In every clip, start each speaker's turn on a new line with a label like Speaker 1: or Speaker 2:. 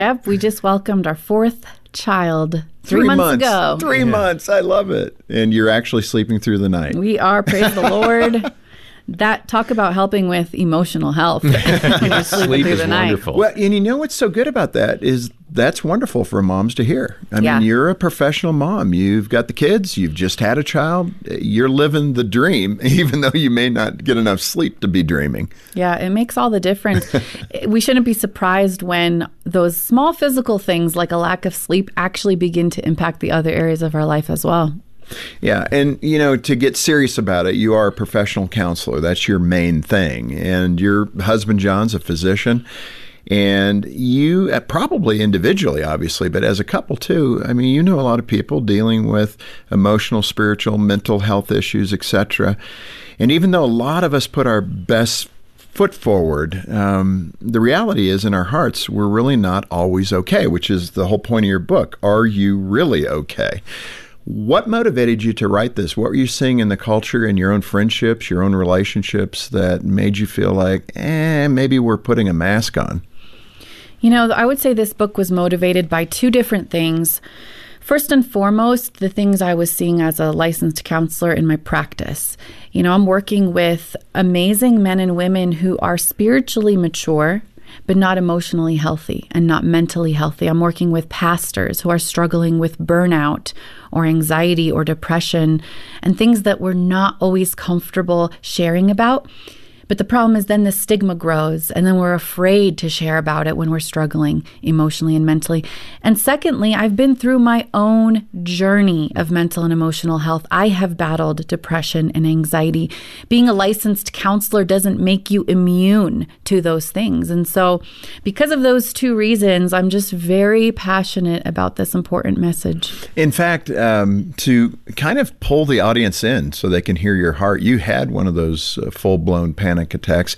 Speaker 1: Yep, we just welcomed our fourth child 3 months ago.
Speaker 2: 3 months. I love it. And you're actually sleeping through the night.
Speaker 1: We are, praise the Lord. That talk about helping with emotional health.
Speaker 3: Sleep is wonderful.
Speaker 2: Well, and you know what's so good about that is that's wonderful for moms to hear. I mean, you're a professional mom. You've got the kids. You've just had a child. You're living the dream, even though you may not get enough sleep to be dreaming.
Speaker 1: Yeah, it makes all the difference. We shouldn't be surprised when those small physical things like a lack of sleep actually begin to impact the other areas of our life as well.
Speaker 2: Yeah. And, you know, to get serious about it, you are a professional counselor. That's your main thing. And your husband, John's a physician. And you, probably individually, obviously, but as a couple too, I mean, you know a lot of people dealing with emotional, spiritual, mental health issues, etc. And even though a lot of us put our best foot forward, the reality is in our hearts, we're really not always okay, which is the whole point of your book. Are you really okay? What motivated you to write this? What were you seeing in the culture, in your own friendships, your own relationships that made you feel like, maybe we're putting a mask on?
Speaker 1: You know, I would say this book was motivated by two different things. First and foremost, the things I was seeing as a licensed counselor in my practice. You know, I'm working with amazing men and women who are spiritually mature, but not emotionally healthy and not mentally healthy. I'm working with pastors who are struggling with burnout or anxiety or depression and things that we're not always comfortable sharing about. But the problem is then the stigma grows and then we're afraid to share about it when we're struggling emotionally and mentally. And secondly, I've been through my own journey of mental and emotional health. I have battled depression and anxiety. Being a licensed counselor doesn't make you immune to those things. And so because of those two reasons, I'm just very passionate about this important message.
Speaker 2: In fact, to kind of pull the audience in so they can hear your heart, you had one of those full-blown panic attacks.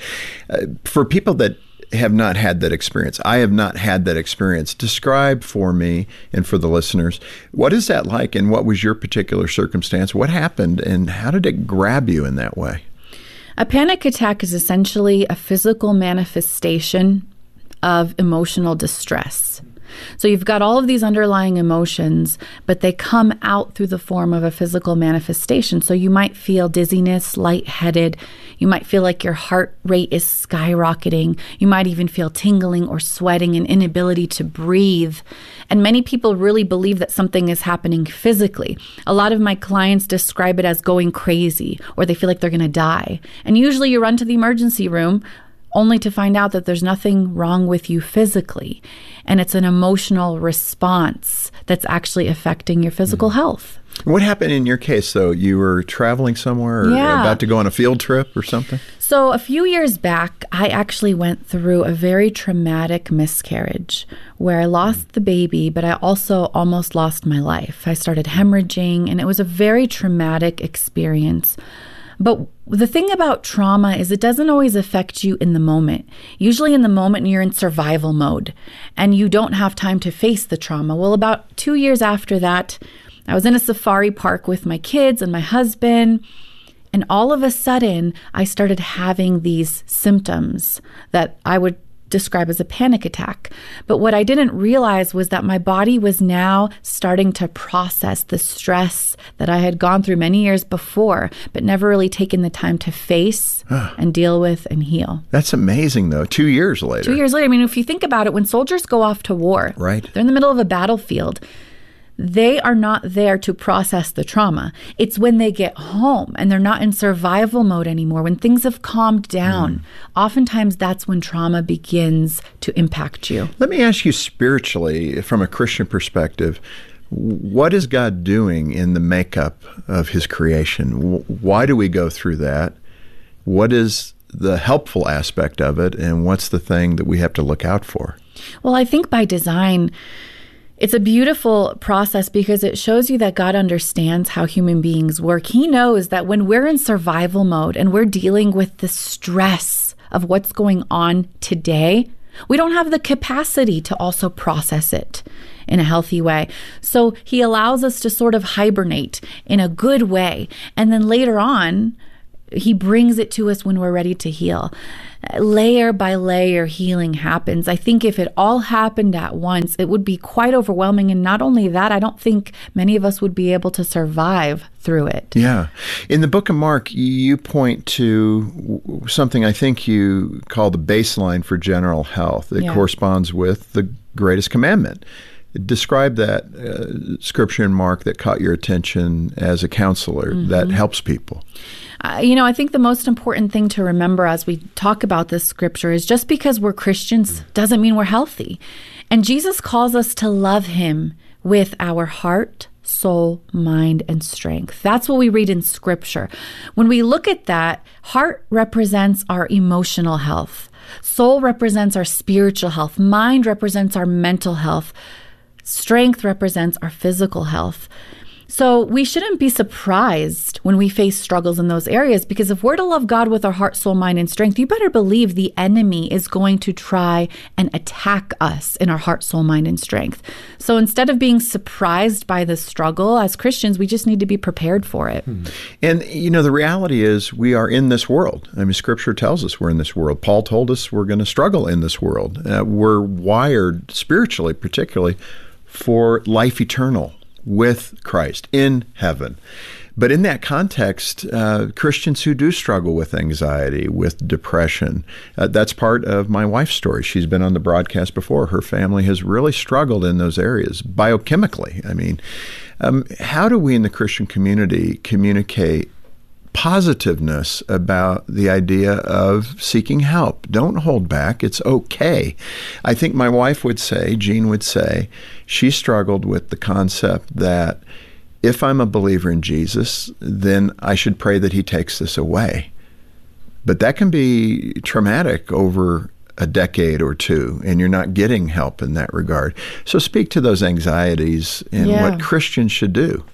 Speaker 2: For people that have not had that experience, I have not had that experience. Describe for me and for the listeners, what is that like and what was your particular circumstance? What happened and how did it grab you in that way?
Speaker 1: A panic attack is essentially a physical manifestation of emotional distress. So you've got all of these underlying emotions, but they come out through the form of a physical manifestation. So you might feel dizziness, lightheaded. You might feel like your heart rate is skyrocketing. You might even feel tingling or sweating and inability to breathe. And many people really believe that something is happening physically. A lot of my clients describe it as going crazy, or they feel like they're going to die. And usually you run to the emergency room only to find out that there's nothing wrong with you physically. And it's an emotional response that's actually affecting your physical health.
Speaker 2: What happened in your case, though? You were traveling somewhere or about to go on a field trip or something?
Speaker 1: So a few years back, I actually went through a very traumatic miscarriage where I lost the baby, but I also almost lost my life. I started hemorrhaging, and it was a very traumatic experience. But the thing about trauma is it doesn't always affect you in the moment. Usually in the moment, you're in survival mode and you don't have time to face the trauma. Well, about 2 years after that, I was in a safari park with my kids and my husband. And all of a sudden, I started having these symptoms that I would describe as a panic attack. But what I didn't realize was that my body was now starting to process the stress that I had gone through many years before, but never really taken the time to face and deal with and heal.
Speaker 2: That's amazing, though. 2 years later.
Speaker 1: 2 years later. I mean, if you think about it, when soldiers go off to war,
Speaker 2: right,
Speaker 1: they're in the middle of a battlefield. They are not there to process the trauma. It's when they get home and they're not in survival mode anymore, when things have calmed down. Oftentimes that's when trauma begins to impact you.
Speaker 2: Let me ask you spiritually, from a Christian perspective, what is God doing in the makeup of his creation? Why do we go through that? What is the helpful aspect of it? And what's the thing that we have to look out for?
Speaker 1: Well, I think by design, it's a beautiful process because it shows you that God understands how human beings work. He knows that when we're in survival mode and we're dealing with the stress of what's going on today, we don't have the capacity to also process it in a healthy way. So he allows us to sort of hibernate in a good way. And then later on, He brings it to us when we're ready to heal. Layer by layer, healing happens. I think if it all happened at once, it would be quite overwhelming. And not only that, I don't think many of us would be able to survive through it.
Speaker 2: Yeah. In the book of Mark, you point to something I think you call the baseline for general health. It corresponds with the greatest commandment. Describe that scripture in Mark that caught your attention as a counselor that helps people.
Speaker 1: I think the most important thing to remember as we talk about this scripture is just because we're Christians doesn't mean we're healthy. And Jesus calls us to love him with our heart, soul, mind, and strength. That's what we read in scripture. When we look at that, heart represents our emotional health. Soul represents our spiritual health. Mind represents our mental health. Strength represents our physical health. So we shouldn't be surprised when we face struggles in those areas, because if we're to love God with our heart, soul, mind, and strength, you better believe the enemy is going to try and attack us in our heart, soul, mind, and strength. So instead of being surprised by the struggle, as Christians, we just need to be prepared for it.
Speaker 2: And, the reality is we are in this world. I mean, Scripture tells us we're in this world. Paul told us we're going to struggle in this world. We're wired spiritually, particularly, for life eternal with Christ in heaven. But in that context, Christians who do struggle with anxiety, with depression, that's part of my wife's story. She's been on the broadcast before. Her family has really struggled in those areas biochemically. I mean, how do we in the Christian community communicate positiveness about the idea of seeking help? Don't hold back. It's okay. I think my wife would say, Jean would say, she struggled with the concept that if I'm a believer in Jesus, then I should pray that he takes this away. But that can be traumatic over a decade or two, and you're not getting help in that regard. So speak to those anxieties and what Christians should do.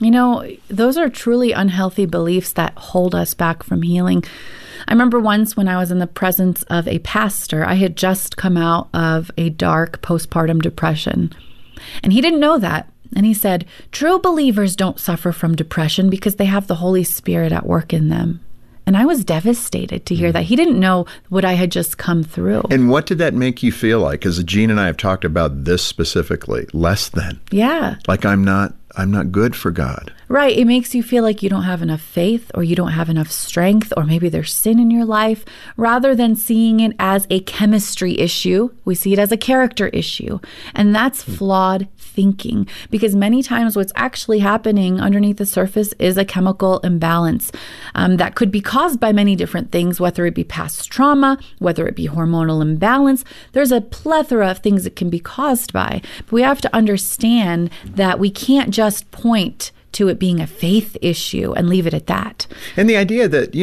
Speaker 1: Those are truly unhealthy beliefs that hold us back from healing. I remember once when I was in the presence of a pastor, I had just come out of a dark postpartum depression. And he didn't know that. And he said, true believers don't suffer from depression because they have the Holy Spirit at work in them. And I was devastated to hear that. He didn't know what I had just come through.
Speaker 2: And what did that make you feel like? Because Jean and I have talked about this specifically, less than.
Speaker 1: Yeah.
Speaker 2: Like I'm not good for God.
Speaker 1: Right. It makes you feel like you don't have enough faith, or you don't have enough strength, or maybe there's sin in your life. Rather than seeing it as a chemistry issue, we see it as a character issue. And that's flawed thinking, because many times what's actually happening underneath the surface is a chemical imbalance that could be caused by many different things, whether it be past trauma, whether it be hormonal imbalance. There's a plethora of things it can be caused by. But we have to understand that we can't just point to it being a faith issue and leave it at that.
Speaker 2: And the idea that,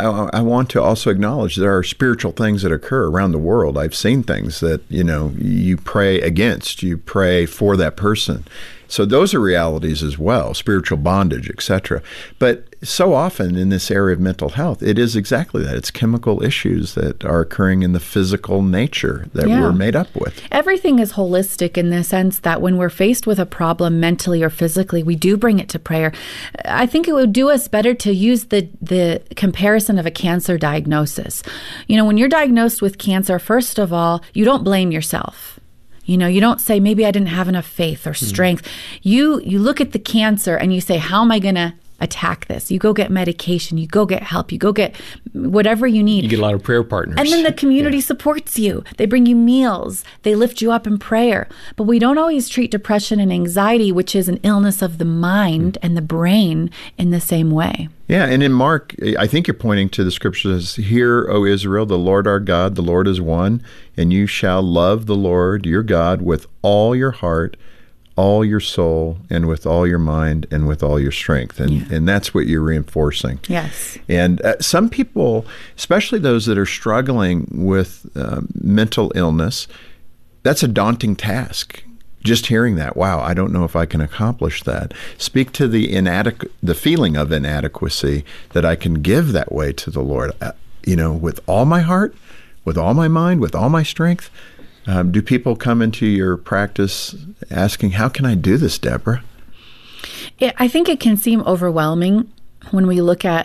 Speaker 2: I want to also acknowledge there are spiritual things that occur around the world. I've seen things that, you pray against, you pray for that person. So those are realities as well, spiritual bondage, etc. But so often in this area of mental health, it is exactly that. It's chemical issues that are occurring in the physical nature that we're made up with.
Speaker 1: Everything is holistic in the sense that when we're faced with a problem mentally or physically, we do bring it to prayer. I think it would do us better to use the comparison of a cancer diagnosis. When you're diagnosed with cancer, first of all, you don't blame yourself. You don't say, maybe I didn't have enough faith or strength. You look at the cancer and you say, how am I going to attack this? You go get medication, you go get help, you go get whatever you need.
Speaker 3: You get a lot of prayer partners.
Speaker 1: And then the community supports you. They bring you meals. They lift you up in prayer. But we don't always treat depression and anxiety, which is an illness of the mind and the brain, in the same way.
Speaker 2: Yeah, and in Mark, I think you're pointing to the scriptures, hear, O Israel, the Lord our God, the Lord is one, and you shall love the Lord your God with all your heart, all your soul, and with all your mind, and with all your strength. And that's what you're reinforcing.
Speaker 1: Yes.
Speaker 2: And some people, especially those that are struggling with mental illness, that's a daunting task. Just hearing that, wow, I don't know if I can accomplish that. Speak to the feeling of inadequacy that I can give that way to the Lord, with all my heart, with all my mind, with all my strength. Do people come into your practice asking, how can I do this, Deborah?
Speaker 1: I think it can seem overwhelming when we look at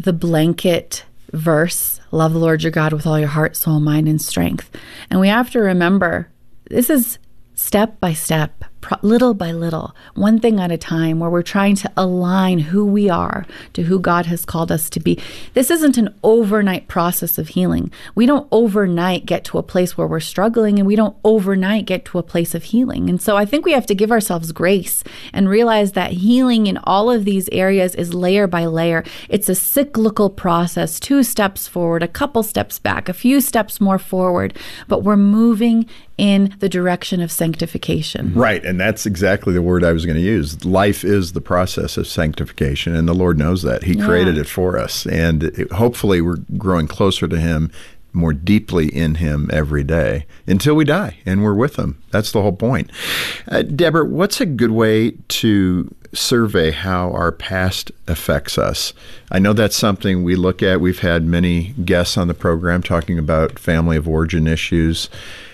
Speaker 1: the blanket verse, love the Lord your God with all your heart, soul, mind, and strength. And we have to remember, this is step by step, little by little, one thing at a time, where we're trying to align who we are to who God has called us to be. This isn't an overnight process of healing. We don't overnight get to a place where we're struggling, and we don't overnight get to a place of healing. And so I think we have to give ourselves grace and realize that healing in all of these areas is layer by layer. It's a cyclical process, 2 steps forward, a couple steps back, a few steps more forward, but we're moving in the direction of sanctification.
Speaker 2: Right, and that's exactly the word I was going to use. Life is the process of sanctification, and the Lord knows that. He created it for us, and hopefully we're growing closer to Him, more deeply in Him every day until we die, and we're with Him. That's the whole point. Deborah, what's a good way to survey how our past affects us? I know that's something we look at. We've had many guests on the program talking about family of origin issues.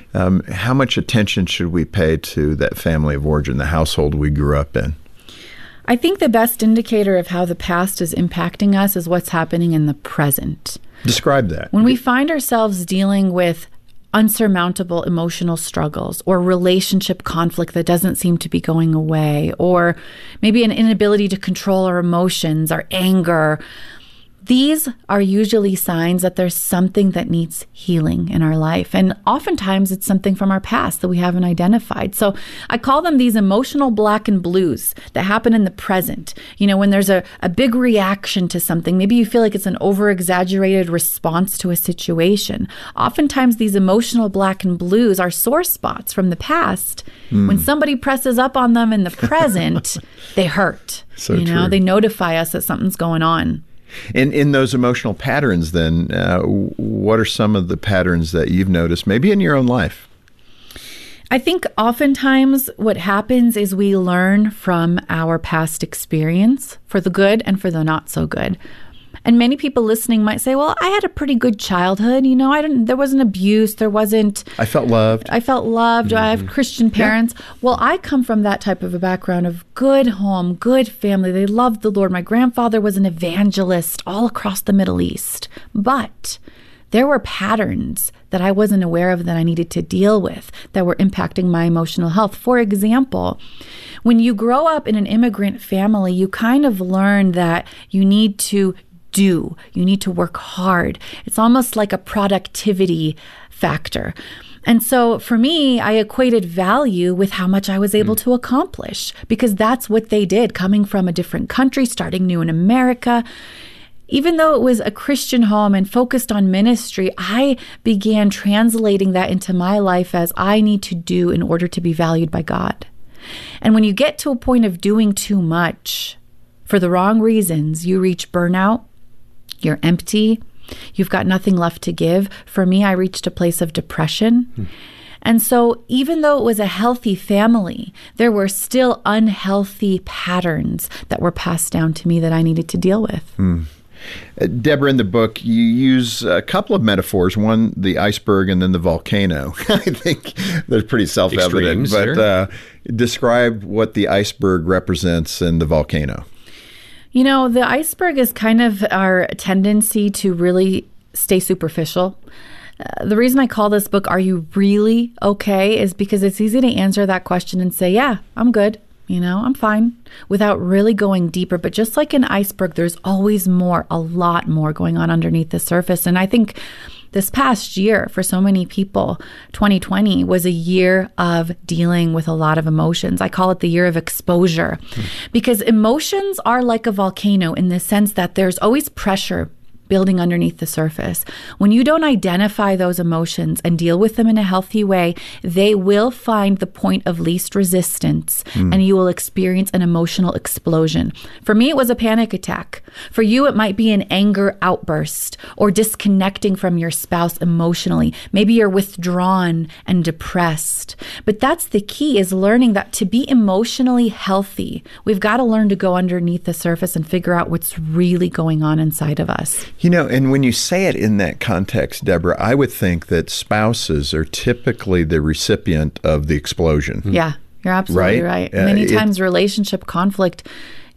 Speaker 2: How much attention should we pay to that family of origin, the household we grew up in?
Speaker 1: I think the best indicator of how the past is impacting us is what's happening in the present.
Speaker 2: Describe that.
Speaker 1: When we find ourselves dealing with unsurmountable emotional struggles or relationship conflict that doesn't seem to be going away, or maybe an inability to control our emotions, our anger, these are usually signs that there's something that needs healing in our life. And oftentimes it's something from our past that we haven't identified. So I call them these emotional black and blues that happen in the present. You know, when there's a big reaction to something, maybe you feel like it's an over-exaggerated response to a situation. Oftentimes these emotional black and blues are sore spots from the past. When somebody presses up on them in the present, they hurt.
Speaker 2: So
Speaker 1: true. They notify us that something's going on.
Speaker 2: And in those emotional patterns, then, what are some of the patterns that you've noticed, maybe in your own life?
Speaker 1: I think oftentimes what happens is we learn from our past experience, for the good and for the not so good. And many people listening might say, well, I had a pretty good childhood. You know, there wasn't abuse. I felt loved. Mm-hmm. I have Christian parents. Yeah. Well, I come from that type of a background of good home, good family. They loved the Lord. My grandfather was an evangelist all across the Middle East. But there were patterns that I wasn't aware of that I needed to deal with that were impacting my emotional health. For example, when you grow up in an immigrant family, you kind of learn that you need to work hard. It's almost like a productivity factor. And so for me, I equated value with how much I was able to accomplish, because that's what they did, coming from a different country, starting new in America. Even though it was a Christian home and focused on ministry, I began translating that into my life as I need to do in order to be valued by God. And when you get to a point of doing too much for the wrong reasons, you reach burnout. You're empty. You've got nothing left to give. For me, I reached a place of depression. And so even though it was a healthy family, there were still unhealthy patterns that were passed down to me that I needed to deal with.
Speaker 2: Deborah, in the book, you use a couple of metaphors, one, the iceberg, and then the volcano. I think they're pretty self-evident.
Speaker 3: Extremes,
Speaker 2: but describe what the iceberg represents and the volcano.
Speaker 1: You know, the iceberg is kind of our tendency to really stay superficial. The reason I call this book, Are You Really Okay?, is because it's easy to answer that question and say, yeah, I'm good. You know, I'm fine, without really going deeper. But just like an iceberg, there's always more, a lot more going on underneath the surface. And I think this past year, for so many people, 2020 was a year of dealing with a lot of emotions. I call it the year of exposure, because emotions are like a volcano in the sense that there's always pressure building underneath the surface. When you don't identify those emotions and deal with them in a healthy way, they will find the point of least resistance and you will experience an emotional explosion. For me, it was a panic attack. For you, it might be an anger outburst or disconnecting from your spouse emotionally. Maybe you're withdrawn and depressed. But that's the key, is learning that to be emotionally healthy, we've got to learn to go underneath the surface and figure out what's really going on inside of us.
Speaker 2: You know, and when you say it in that context, Deborah, I would think that spouses are typically the recipient of the explosion.
Speaker 1: Yeah, you're absolutely right. Many times relationship conflict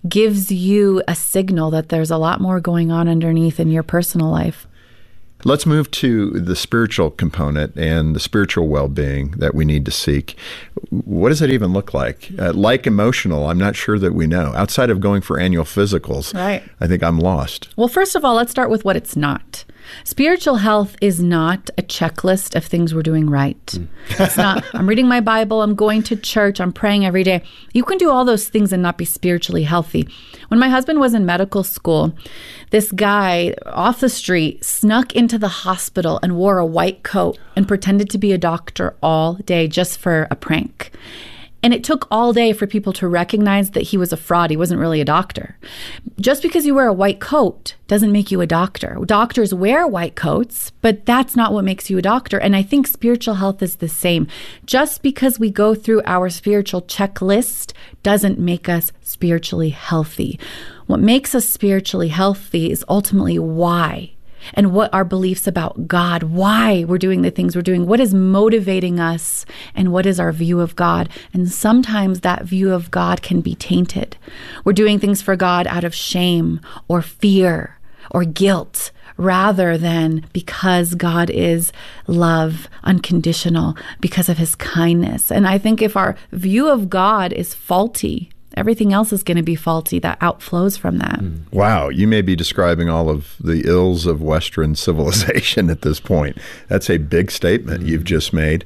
Speaker 1: gives you a signal that there's a lot more going on underneath in your personal life.
Speaker 2: Let's move to the spiritual component and the spiritual well-being that we need to seek. What does that even look like? Like emotional, I'm not sure that we know. Outside of going for annual physicals,
Speaker 1: right.
Speaker 2: I think I'm lost.
Speaker 1: Well, first of all, let's start with what it's not. Spiritual health is not a checklist of things we're doing right. It's not, I'm reading my Bible, I'm going to church, I'm praying every day. You can do all those things and not be spiritually healthy. When my husband was in medical school, this guy off the street snuck into the hospital and wore a white coat and pretended to be a doctor all day just for a prank. And it took all day for people to recognize that he was a fraud. He wasn't really a doctor. Just because you wear a white coat doesn't make you a doctor. Doctors wear white coats, but that's not what makes you a doctor. And I think spiritual health is the same. Just because we go through our spiritual checklist doesn't make us spiritually healthy. What makes us spiritually healthy is ultimately why. And what our beliefs about God, why we're doing the things we're doing, what is motivating us, and what is our view of God. And sometimes that view of God can be tainted. We're doing things for God out of shame or fear or guilt, rather than because God is love, unconditional, because of his kindness. And I think if our view of God is faulty, everything else is going to be faulty that outflows from that.
Speaker 2: Wow. You may be describing all of the ills of Western civilization at this point. That's a big statement you've just made.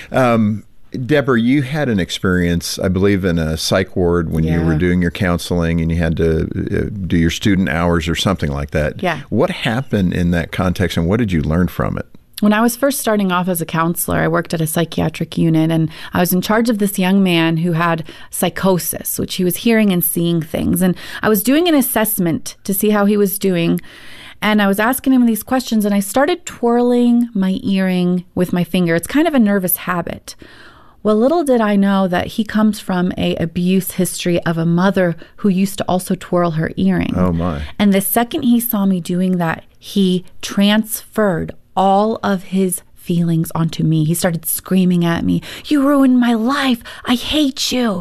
Speaker 2: Deborah, you had an experience, I believe, in a psych ward when you were doing your counseling and you had to do your student hours or something like that.
Speaker 1: Yeah.
Speaker 2: What happened in that context and what did you learn from it?
Speaker 1: When I was first starting off as a counselor, I worked at a psychiatric unit, and I was in charge of this young man who had psychosis, which he was hearing and seeing things. And I was doing an assessment to see how he was doing, and I was asking him these questions, and I started twirling my earring with my finger. It's kind of a nervous habit. Well, little did I know that he comes from an abuse history of a mother who used to also twirl her earring.
Speaker 2: Oh, my.
Speaker 1: And the second he saw me doing that, he transferred all of his feelings onto me. He started screaming at me, "You ruined my life. I hate you."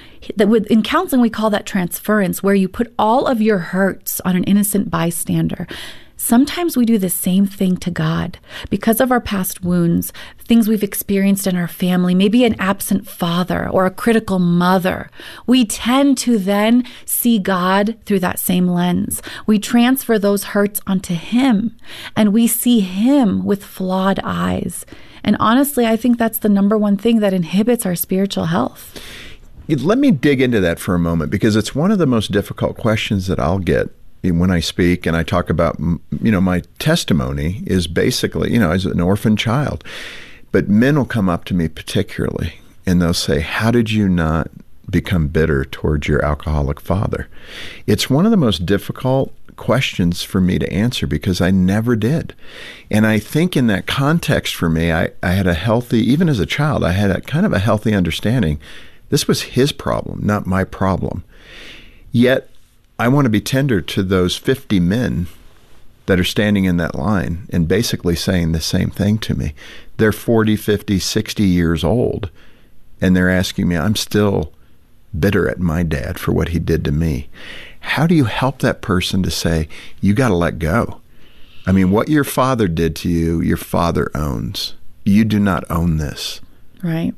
Speaker 1: In counseling, we call that transference, where you put all of your hurts on an innocent bystander. Sometimes we do the same thing to God because of our past wounds, things we've experienced in our family, maybe an absent father or a critical mother. We tend to then see God through that same lens. We transfer those hurts onto him, and we see him with flawed eyes. And honestly, I think that's the number one thing that inhibits our spiritual health.
Speaker 2: Let me dig into that for a moment, because it's one of the most difficult questions that I'll get when I speak and I talk about, my testimony is basically, as an orphan child. But men will come up to me particularly and they'll say, "How did you not become bitter towards your alcoholic father?" It's one of the most difficult questions for me to answer because I never did. And I think in that context for me, I had a healthy, even as a child, I had a kind of a healthy understanding. This was his problem, not my problem. Yet, I want to be tender to those 50 men that are standing in that line and basically saying the same thing to me. They're 40, 50, 60 years old, and they're asking me, I'm still bitter at my dad for what he did to me. How do you help that person to say, you got to let go? I mean, what your father did to you, your father owns. You do not own this.
Speaker 1: Right.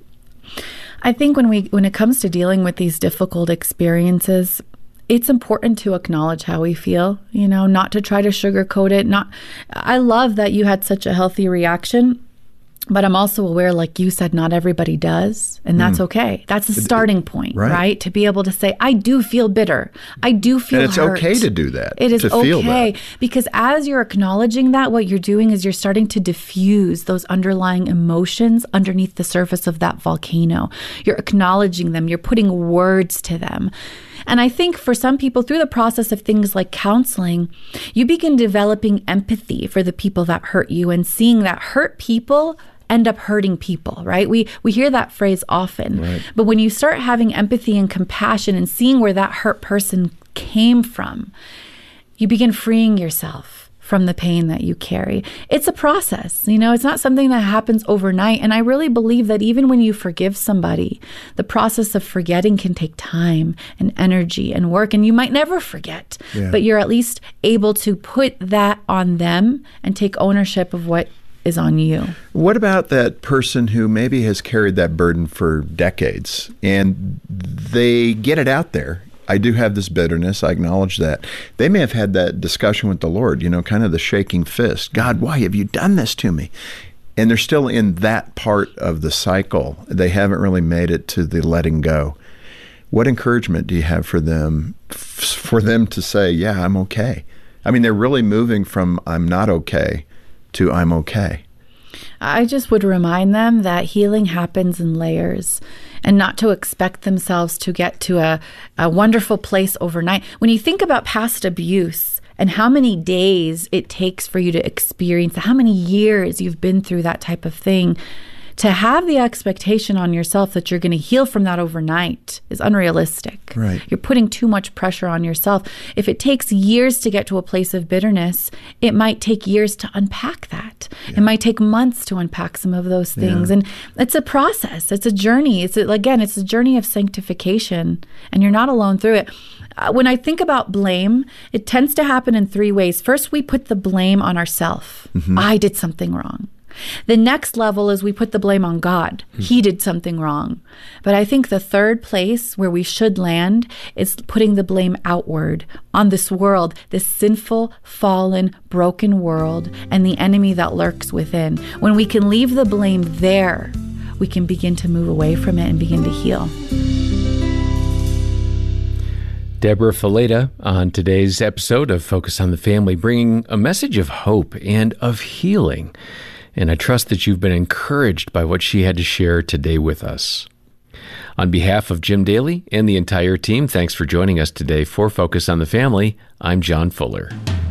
Speaker 1: I think when it comes to dealing with these difficult experiences, it's important to acknowledge how we feel, not to try to sugarcoat it. I love that you had such a healthy reaction, but I'm also aware, like you said, not everybody does, and that's okay. That's a starting point, right? To be able to say, I do feel bitter. I do feel hurt.
Speaker 2: And it's okay to do that.
Speaker 1: It is
Speaker 2: to feel
Speaker 1: okay,
Speaker 2: that.
Speaker 1: Because as you're acknowledging that, what you're doing is you're starting to diffuse those underlying emotions underneath the surface of that volcano. You're acknowledging them. You're putting words to them. And I think for some people, through the process of things like counseling, you begin developing empathy for the people that hurt you and seeing that hurt people end up hurting people, right? We hear that phrase often. Right. But when you start having empathy and compassion and seeing where that hurt person came from, you begin freeing yourself from the pain that you carry. It's a process, it's not something that happens overnight. And I really believe that even when you forgive somebody, the process of forgetting can take time and energy and work, and you might never forget, but you're at least able to put that on them and take ownership of what is on you.
Speaker 2: What about that person who maybe has carried that burden for decades and they get it out there? I do have this bitterness. I acknowledge that. They may have had that discussion with the Lord, kind of the shaking fist. God, why have you done this to me? And they're still in that part of the cycle. They haven't really made it to the letting go. What encouragement do you have for them to say, yeah, I'm okay? I mean, they're really moving from I'm not okay to I'm okay.
Speaker 1: I just would remind them that healing happens in layers and not to expect themselves to get to a wonderful place overnight. When you think about past abuse and how many days it takes for you to experience, how many years you've been through that type of thing, to have the expectation on yourself that you're going to heal from that overnight is unrealistic.
Speaker 2: Right.
Speaker 1: You're putting too much pressure on yourself. If it takes years to get to a place of bitterness, it might take years to unpack that. Yeah. It might take months to unpack some of those things. Yeah. And it's a process. It's a journey. It's a journey of sanctification, and you're not alone through it. When I think about blame, it tends to happen in three ways. First, we put the blame on ourselves. Mm-hmm. I did something wrong. The next level is we put the blame on God. He did something wrong. But I think the third place where we should land is putting the blame outward on this world, this sinful, fallen, broken world, and the enemy that lurks within. When we can leave the blame there, we can begin to move away from it and begin to heal.
Speaker 3: Deborah Fileta on today's episode of Focus on the Family, bringing a message of hope and of healing. And I trust that you've been encouraged by what she had to share today with us. On behalf of Jim Daly and the entire team, thanks for joining us today for Focus on the Family. I'm John Fuller.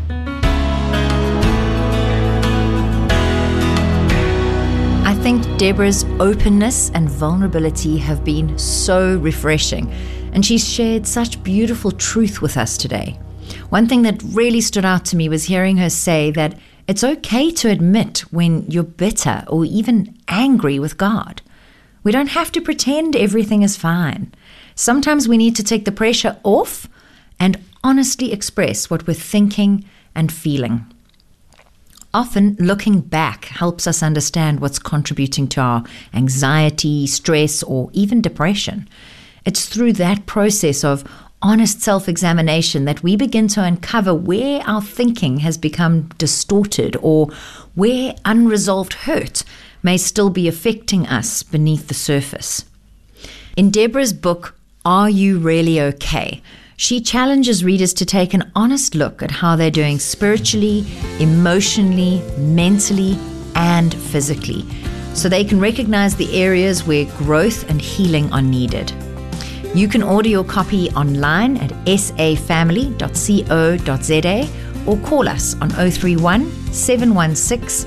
Speaker 4: I think Deborah's openness and vulnerability have been so refreshing, and she's shared such beautiful truth with us today. One thing that really stood out to me was hearing her say that it's okay to admit when you're bitter or even angry with God. We don't have to pretend everything is fine. Sometimes we need to take the pressure off and honestly express what we're thinking and feeling. Often, looking back helps us understand what's contributing to our anxiety, stress, or even depression. It's through that process of honest self-examination that we begin to uncover where our thinking has become distorted or where unresolved hurt may still be affecting us beneath the surface. In Deborah's book, Are You Really Okay?, she challenges readers to take an honest look at how they're doing spiritually, emotionally, mentally, and physically, so they can recognize the areas where growth and healing are needed. You can order your copy online at safamily.co.za or call us on 031 716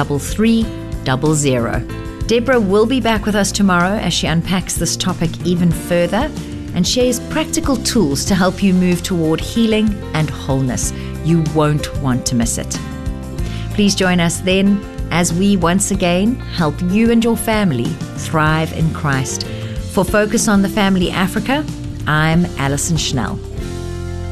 Speaker 4: 3300. Deborah will be back with us tomorrow as she unpacks this topic even further and shares practical tools to help you move toward healing and wholeness. You won't want to miss it. Please join us then as we once again help you and your family thrive in Christ. For Focus on the Family Africa, I'm Alison Schnell.